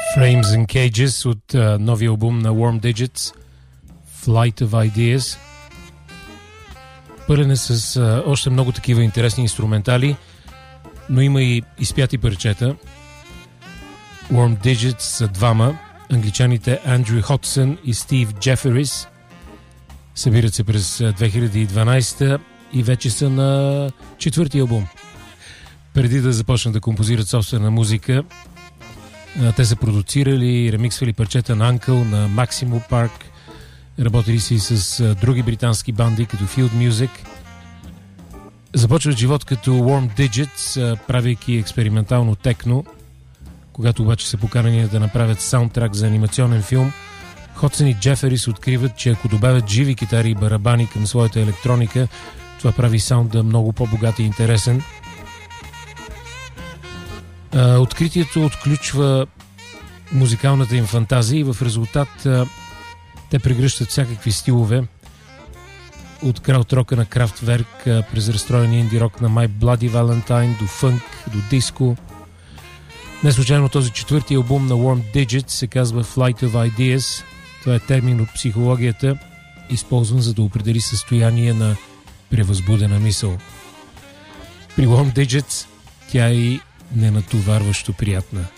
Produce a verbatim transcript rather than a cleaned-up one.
Frames and Cages от uh, новия албум на Warm Digits, Flight of Ideas. Пълен е с uh, още много такива интересни инструментали, но има и изпяти парчета. Warm Digits са двама, англичаните Андрю Хотсън и Стив Джеферис. Събират се през две хиляди и дванадесета и вече са на четвърти албум. Преди да започнат да композират собствена музика, те са продуцирали и ремиксвали парчета на Uncle, на Maximo Park, работили си с други британски банди, като Field Music. Започват живот като Warm Digits, правейки експериментално техно. Когато обаче са поканени да направят саундтрак за анимационен филм, Хотсън и Джеферис откриват, че ако добавят живи китари и барабани към своята електроника, това прави саунда много по-богат и интересен. Откритието отключва музикалната им фантазия и в резултат те прегръщат всякакви стилове, от краудрока на Крафтверк през разстроения инди рок на My Bloody Valentine до фънк, до диско. Не случайно този четвърти албум на Warm Digits се казва Flight of Ideas. Това е термин от психологията, използван за да определи състояние на превъзбудена мисъл. При Warm Digits тя е и ненатоварващо приятна.